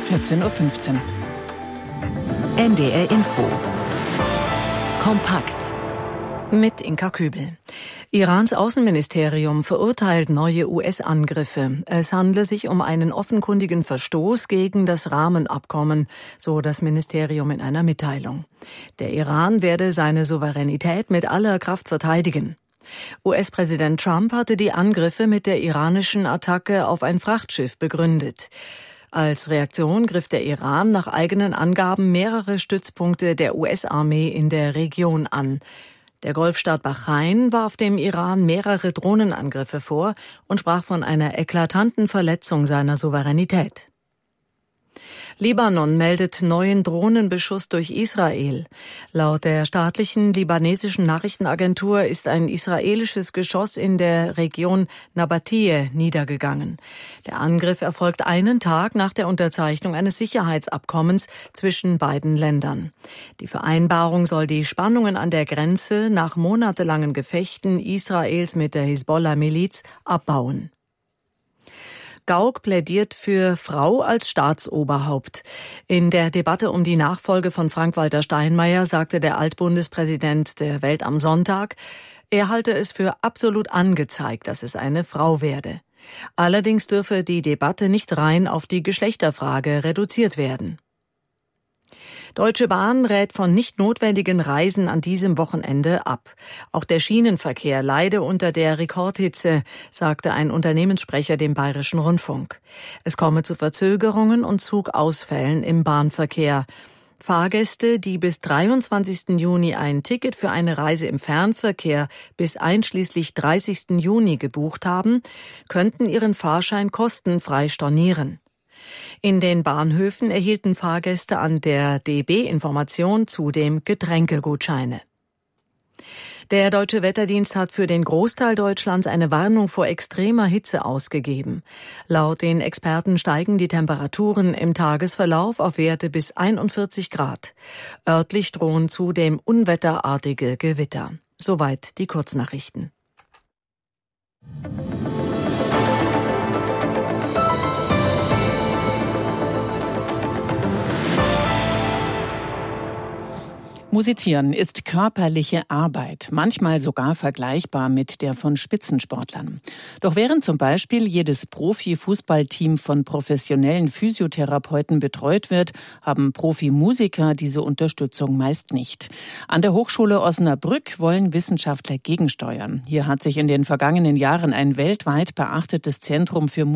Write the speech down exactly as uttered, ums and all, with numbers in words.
vierzehn Uhr fünfzehn. N D R Info. Kompakt. Mit Inka Kübel. Irans Außenministerium verurteilt neue U S-Angriffe. Es handle sich um einen offenkundigen Verstoß gegen das Rahmenabkommen, so das Ministerium in einer Mitteilung. Der Iran werde seine Souveränität mit aller Kraft verteidigen. U S-Präsident Trump hatte die Angriffe mit der iranischen Attacke auf ein Frachtschiff begründet. Als Reaktion griff der Iran nach eigenen Angaben mehrere Stützpunkte der U S-Armee in der Region an. Der Golfstaat Bahrain warf dem Iran mehrere Drohnenangriffe vor und sprach von einer eklatanten Verletzung seiner Souveränität. Libanon meldet neuen Drohnenbeschuss durch Israel. Laut der staatlichen libanesischen Nachrichtenagentur ist ein israelisches Geschoss in der Region Nabatiyeh niedergegangen. Der Angriff erfolgt einen Tag nach der Unterzeichnung eines Sicherheitsabkommens zwischen beiden Ländern. Die Vereinbarung soll die Spannungen an der Grenze nach monatelangen Gefechten Israels mit der Hisbollah-Miliz abbauen. Gauck plädiert für Frau als Staatsoberhaupt. In der Debatte um die Nachfolge von Frank-Walter Steinmeier sagte der Altbundespräsident der Welt am Sonntag, er halte es für absolut angezeigt, dass es eine Frau werde. Allerdings dürfe die Debatte nicht rein auf die Geschlechterfrage reduziert werden. Deutsche Bahn rät von nicht notwendigen Reisen an diesem Wochenende ab. Auch der Schienenverkehr leide unter der Rekordhitze, sagte ein Unternehmenssprecher dem Bayerischen Rundfunk. Es komme zu Verzögerungen und Zugausfällen im Bahnverkehr. Fahrgäste, die bis dreiundzwanzigsten Juni ein Ticket für eine Reise im Fernverkehr bis einschließlich dreißigsten Juni gebucht haben, könnten ihren Fahrschein kostenfrei stornieren. In den Bahnhöfen erhielten Fahrgäste an der D B-Information zudem Getränkegutscheine. Der Deutsche Wetterdienst hat für den Großteil Deutschlands eine Warnung vor extremer Hitze ausgegeben. Laut den Experten steigen die Temperaturen im Tagesverlauf auf Werte bis einundvierzig Grad. Örtlich drohen zudem unwetterartige Gewitter. Soweit die Kurznachrichten. Musizieren ist körperliche Arbeit, manchmal sogar vergleichbar mit der von Spitzensportlern. Doch während zum Beispiel jedes Profi-Fußballteam von professionellen Physiotherapeuten betreut wird, haben Profimusiker diese Unterstützung meist nicht. An der Hochschule Osnabrück wollen Wissenschaftler gegensteuern. Hier hat sich in den vergangenen Jahren ein weltweit beachtetes Zentrum für